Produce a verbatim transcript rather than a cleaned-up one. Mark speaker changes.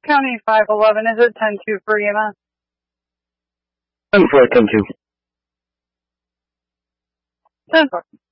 Speaker 1: County five eleven, is it ten two for E M S?
Speaker 2: ten four, ten two.
Speaker 1: ten four.